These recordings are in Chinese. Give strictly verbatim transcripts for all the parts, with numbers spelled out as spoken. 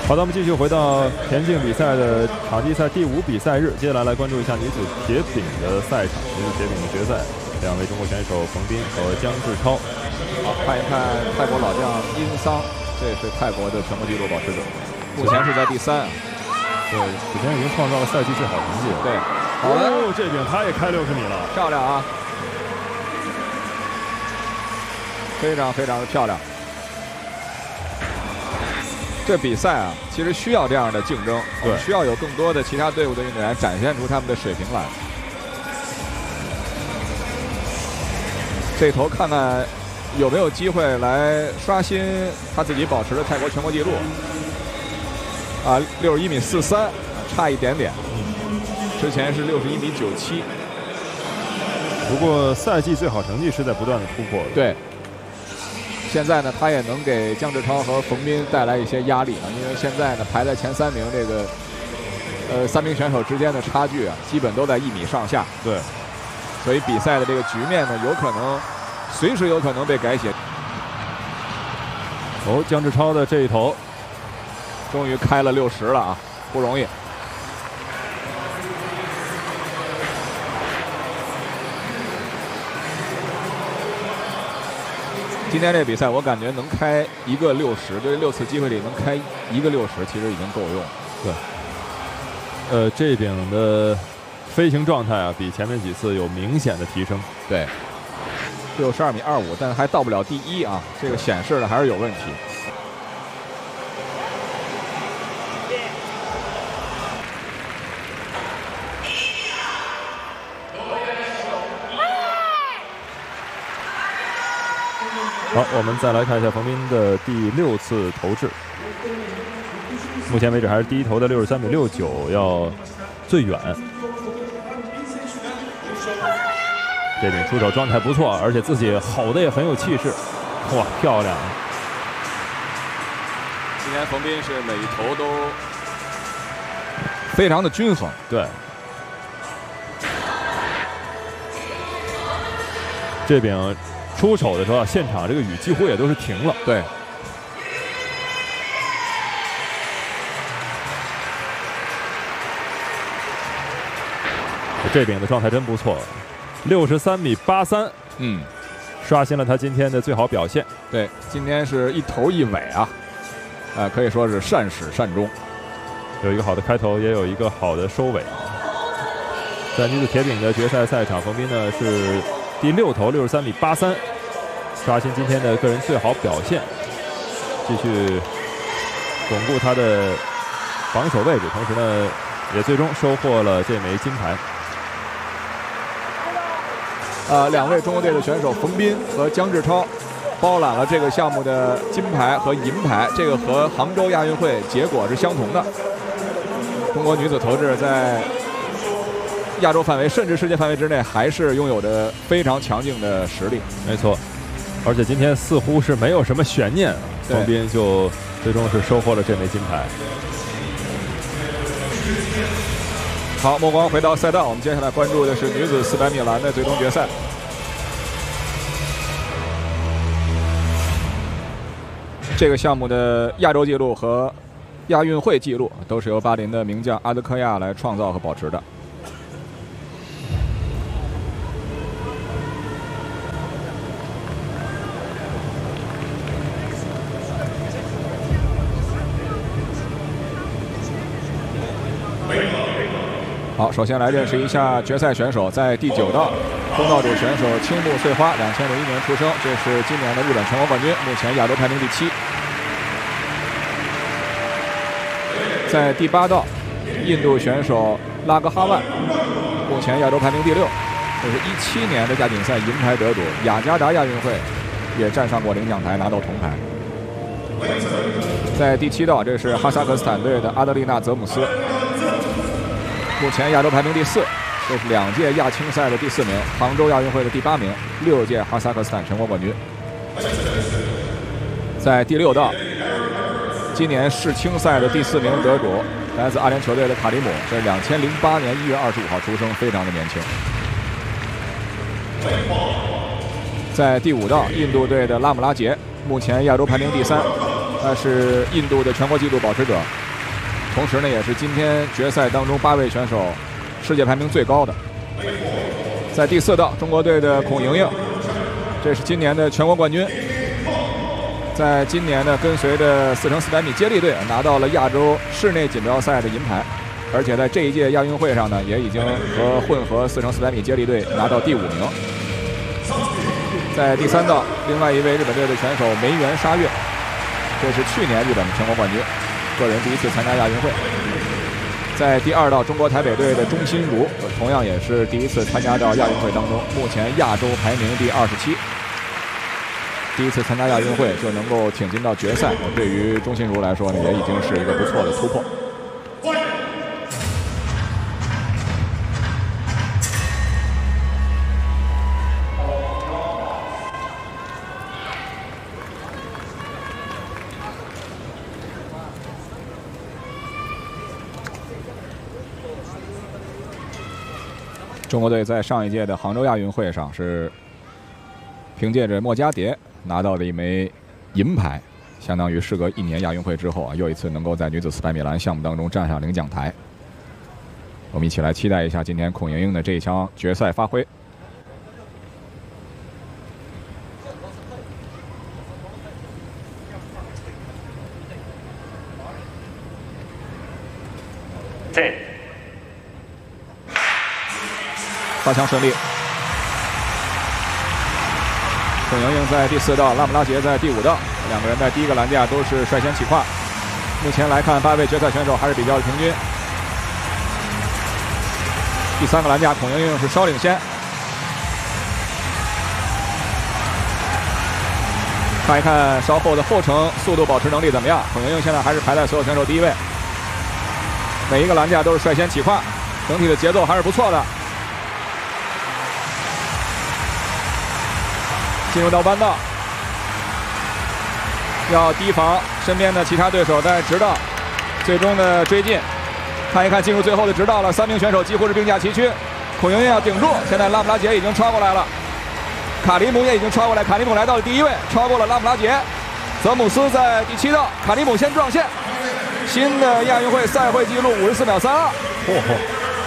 好的，我们继续回到田径比赛的场地赛第五比赛日，接下来来关注一下女子铁饼的赛场。女子铁饼的决赛，两位中国选手冯彬和姜志超。 好，看一看泰国老将殷桑，这是泰国的全国纪录保持者，目前是在第三。 对，此前已经创造了赛季最好成绩了。 对，好的， 哦，这饼他也开六十米了， 漂亮啊，非常非常的漂亮。这比赛啊，其实需要这样的竞争，对，需要有更多的其他队伍的运动员展现出他们的水平来。这头看看有没有机会来刷新他自己保持的泰国全国纪录啊，六十一米四三，差一点点。之前是六十一米九七。 不过赛季最好成绩是在不断的突破的。 对。现在呢，他也能给姜志超和冯彬带来一些压力啊，因为现在呢排在前三名这个呃三名选手之间的差距啊，基本都在一米上下。 对， 所以比赛的这个局面呢，有可能随时有可能被改写。 哦，姜志超的这一头， 终于开了六十了啊，不容易。今天这比赛，我感觉能开一个六十，这六次机会里能开一个六十，其实已经够用。 对，呃，这饼的飞行状态啊，比前面几次有明显的提升。 对，六十二米二五，但还到不了第一啊，这个显示的还是有问题。 好，我们再来看一下冯彬的第六次投掷。目前为止还是第一投的六十三米六九要最远。这饼出手状态不错，而且自己吼的也很有气势。哇，漂亮！ 今天冯彬是每一投都非常的均衡。 对。这饼出手的时候，现场这个雨几乎也都是停了。 对， 这饼的状态真不错，六十三米八三， 嗯， 刷新了他今天的最好表现。 对，今天是一头一尾啊，啊、呃，可以说是善始善终， 有一个好的开头，也有一个好的收尾。在女子铁饼的决赛赛场，冯彬呢是第六投六十三米八三，刷新今天的个人最好表现，继续巩固他的防守位置，同时呢，也最终收获了这枚金牌。 呃，两位中国队的选手冯彬和姜志超包揽了这个项目的金牌和银牌，这个和杭州亚运会结果是相同的。中国女子投掷在亚洲范围甚至世界范围之内，还是拥有着非常强劲的实力。 没错，而且今天似乎是没有什么悬念，冯彬就最终是收获了这枚金牌。 好，目光回到赛道，我们接下来关注的是女子四百米栏的最终决赛。这个项目的亚洲纪录和亚运会纪录都是由巴林的名将阿德科亚来创造和保持的。好，首先来认识一下决赛选手，在第九道，东道主选手青木穗花，两千零一年出生，这是今年的日本全国冠军，目前亚洲排名第七。在第八道，印度选手拉格哈万，目前亚洲排名第六，这是一七年的亚锦赛银牌得主，雅加达亚运会也站上过领奖台，拿到铜牌。在第七道，这是哈萨克斯坦队的阿德丽娜·泽姆斯。目前亚洲排名第四，这是两届亚青赛的第四名，杭州亚运会的第八名，六届哈萨克斯坦全国冠军。在第六道，今年世青赛的第四名得主，来自阿联酋队的卡里姆，这是两千零八年一月二十五号出生，非常的年轻。在第五道，印度队的拉姆拉杰，目前亚洲排名第三，他是印度的全国纪录保持者。 同时呢，也是今天决赛当中八位选手世界排名最高的。在第四道，中国队的孔莹莹，这是今年的全国冠军。在今年呢，跟随着四乘四百米接力队拿到了亚洲室内锦标赛的银牌，而且在这一届亚运会上呢，也已经和混合四乘四百米接力队拿到第五名。在第三道，另外一位日本队的选手梅原纱月，这是去年日本的全国冠军，个人第一次参加亚运会。在第二道，中国台北队的钟欣茹，同样也是第一次参加到亚运会当中，目前亚洲排名第二十七。第一次参加亚运会就能够挺进到决赛，对于钟欣茹来说呢，也已经是一个不错的突破。中国队在上一届的杭州亚运会上是凭借着莫家蝶拿到了一枚银牌，相当于事隔一年亚运会之后啊，又一次能够在女子四百米栏项目当中站上领奖台。我们一起来期待一下今天孔莹莹的这一场决赛发挥。 这发枪顺利。孔莹莹在第四道，拉姆拉杰在第五道，两个人在第一个栏架都是率先起跨。目前来看，八位决赛选手还是比较的平均。第三个栏架，孔莹莹是稍领先。看一看稍后的后程速度保持能力怎么样？孔莹莹现在还是排在所有选手第一位。每一个栏架都是率先起跨，整体的节奏还是不错的。进入到弯道，要提防身边的其他对手在直道最终的追进。看一看进入最后的直道了，三名选手几乎是并驾齐驱。孔莹莹要顶住，现在拉姆拉杰已经超过来了，卡里姆也已经超过来，卡里姆来到了第一位，超过了拉姆拉杰。泽姆斯在第七道，卡里姆先撞线，新的亚运会赛会纪录五十四秒三二。嚯嚯！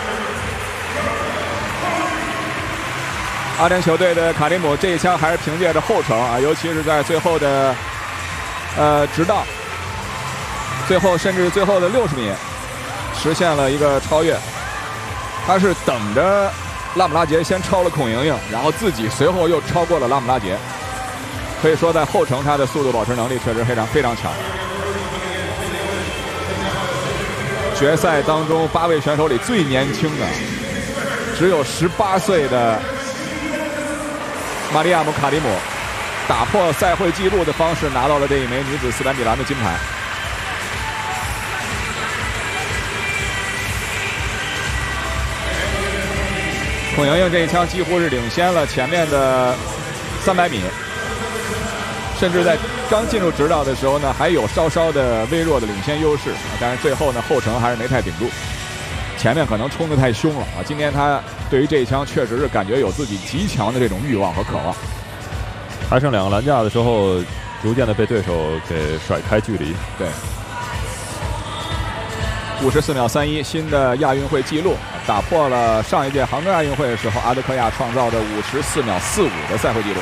阿联酋队的卡里姆这一枪还是凭借着后程啊，尤其是在最后的呃直道，最后甚至最后的六十米实现了一个超越。他是等着拉姆拉杰先超了孔莹莹，然后自己随后又超过了拉姆拉杰。可以说在后程他的速度保持能力确实非常非常强。决赛当中八位选手里最年轻的，只有十八岁的玛利亚姆·卡里姆打破赛会纪录的方式拿到了这一枚女子四百米栏的金牌。孔莹莹这一枪几乎是领先了前面的三百米，甚至在刚进入直道的时候呢，还有稍稍的微弱的领先优势，但是最后呢后程还是没太顶住，前面可能冲得太凶了啊！今天他对于这一枪确实是感觉有自己极强的这种欲望和渴望。 还剩两个栏架的时候，逐渐的被对手给甩开距离。 对，五十四秒三一，新的亚运会纪录，打破了上一届杭州亚运会的时候阿德科亚创造的五十四秒四五的赛会纪录。